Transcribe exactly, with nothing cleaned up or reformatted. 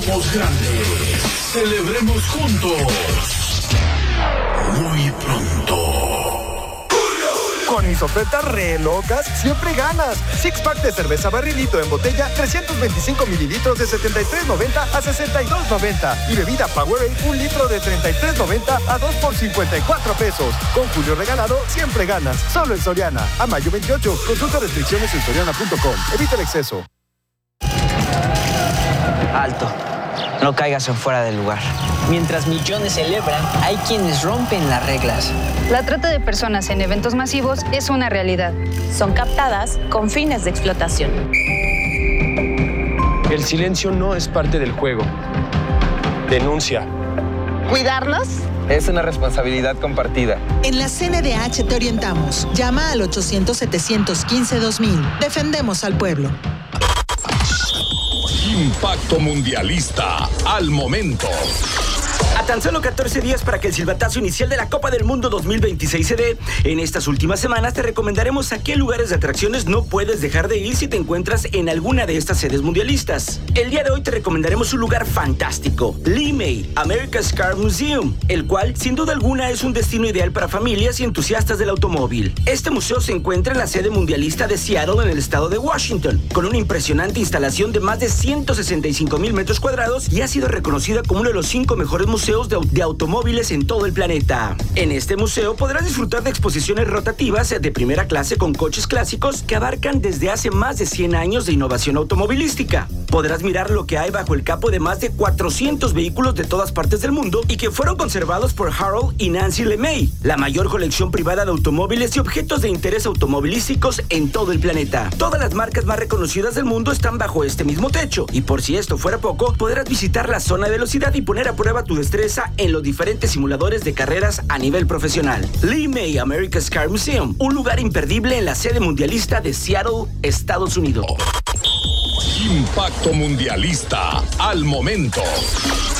Grandes, celebremos juntos. Muy pronto. Con mis ofertas re locas, siempre ganas. Six pack de cerveza barrilito en botella, trescientos veinticinco mililitros de setenta y tres noventa a sesenta y dos noventa. Y bebida Powerade, un litro de treinta y tres noventa a dos por cincuenta y cuatro pesos. Con Julio regalado, siempre ganas. Solo en Soriana. A mayo veintiocho. Consulta restricciones en soriana punto com. Evita el exceso. Alto. No caigas en fuera del lugar. Mientras millones celebran, hay quienes rompen las reglas. La trata de personas en eventos masivos es una realidad. Son captadas con fines de explotación. El silencio no es parte del juego. Denuncia. ¿Cuidarnos? Es una responsabilidad compartida. En la C N D H te orientamos. Llama al ochocientos, setecientos quince, dos mil. Defendemos al pueblo. Impacto Mundialista al momento. A tan solo catorce días para que el silbatazo inicial de la Copa del Mundo dos mil veintiséis se dé, en estas últimas semanas te recomendaremos a qué lugares de atracciones no puedes dejar de ir si te encuentras en alguna de estas sedes mundialistas. El día de hoy te recomendaremos un lugar fantástico, Lee May, America's Car Museum, el cual sin duda alguna es un destino ideal para familias y entusiastas del automóvil. Este museo se encuentra en la sede mundialista de Seattle en el estado de Washington, con una impresionante instalación de más de ciento sesenta y cinco mil metros cuadrados y ha sido reconocida como uno de los cinco mejores museos De, de automóviles en todo el planeta. En este museo podrás disfrutar de exposiciones rotativas de primera clase con coches clásicos que abarcan desde hace más de cien años de innovación automovilística. Podrás mirar lo que hay bajo el capó de más de cuatrocientos vehículos de todas partes del mundo y que fueron conservados por Harold y Nancy LeMay, la mayor colección privada de automóviles y objetos de interés automovilísticos en todo el planeta. Todas las marcas más reconocidas del mundo están bajo este mismo techo y por si esto fuera poco, podrás visitar la zona de velocidad y poner a prueba tu destreza en los diferentes simuladores de carreras a nivel profesional. Lee May America's Car Museum, un lugar imperdible en la sede mundialista de Seattle, Estados Unidos. Impacto Mundialista al momento.